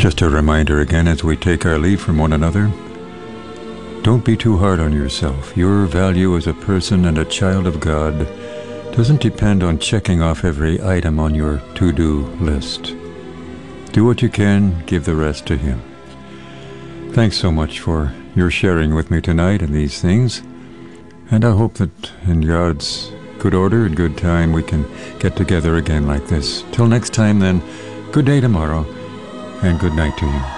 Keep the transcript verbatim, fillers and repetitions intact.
Just a reminder again as we take our leave from one another, don't be too hard on yourself. Your value as a person and a child of God doesn't depend on checking off every item on your to-do list. Do what you can, give the rest to Him. Thanks so much for your sharing with me tonight in these things, and I hope that in God's good order and good time we can get together again like this. Till next time then, good day tomorrow, and good night to you.